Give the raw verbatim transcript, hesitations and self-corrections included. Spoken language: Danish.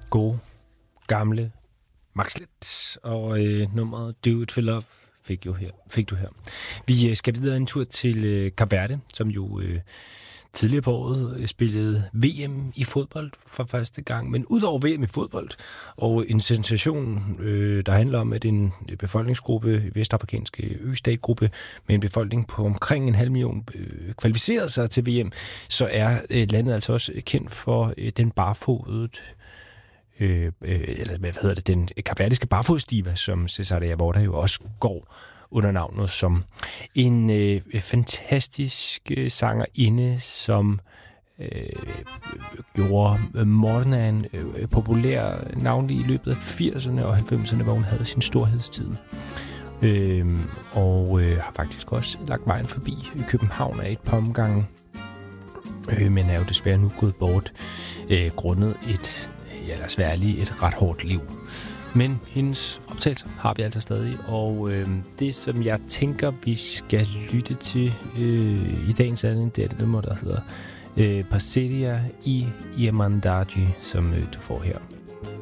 gode, gamle Max Leth og øh, nummeret Do It For Love fik, jo her, fik du her. Vi øh, skal videre en tur til øh, Kap Verde, som jo øh, tidligere på året øh, spillede V M i fodbold for første gang. Men udover V M i fodbold og en sensation, øh, der handler om, at en befolkningsgruppe, en vestafrikansk ø-statgruppe med en befolkning på omkring en halv million øh, kvalificerede sig til V M, så er øh, landet altså også kendt for øh, den barfodet Øh, øh, eller hvad hedder det, den kapverdiske barfodsdiva, som Cesaria Vorta jo også går under navnet som en øh, fantastisk øh, sangerinde, som øh, gjorde Mornan øh, populær navnlig i løbet af firserne og halvfemserne, hvor hun havde sin storhedstid. Øh, og øh, har faktisk også lagt vejen forbi København af et par omgange, øh, men er jo desværre nu gået bort øh, grundet et ja, lad os være ærlige, et ret hårdt liv. Men hendes optagelser har vi altså stadig, og øh, det, som jeg tænker, vi skal lytte til øh, i dagens anledning, det er det nummer, der hedder øh, Passeria i Irmandaji, som øh, du får her.